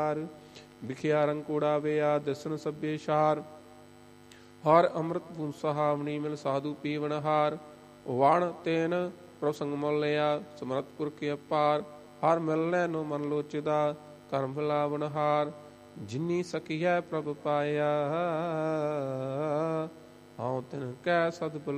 ਪਿਆਰ। ਵਿਖਿਆ ਰੰਕੋੜਾ ਵਿਆ ਦਸਨ ਸਭੇ ਸ਼ਾਰ। ਹਰ ਅੰਮ੍ਰਿਤ ਪੂੰ ਸਹਾਵਣੀ ਮਿਲ ਸਾਧੂ ਪੀਵਨ ਹਾਰ। ਵਣ ਤੇਨ ਪ੍ਰਸੰਗ ਮੁਲ ਲਿਆ ਸਮਰਤ ਪੁਰਖ ਅਪਾਰ। ਹਰ ਮਿਲਨੈ ਨੋ ਮਨ ਲੋਚਦਾ ਕਰਮ ਬਿਲਾਵਨ ਹਾਰ। ਜਿਨੀ ਸਕੀਐ ਪ੍ਰਭ ਪਾਇਆ ਹਉ ਤਿਨ ਕੈ ਸਦ